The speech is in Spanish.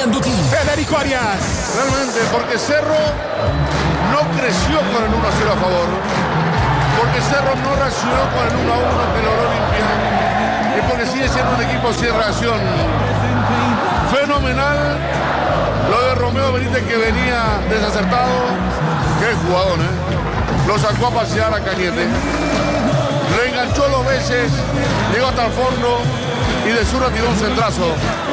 Anduti. Federico Arias. Realmente, porque Cerro no creció con el 1-0 a favor. Porque Cerro no reaccionó con el 1-1 que logró limpiar. Y porque sigue siendo un equipo sin reacción. Fenomenal lo de Romeo Benítez, que venía desacertado. Qué jugador, Lo sacó a pasear a Cañete. Le enganchó 2 veces, llegó hasta el fondo y de zurda tiró un centrazo.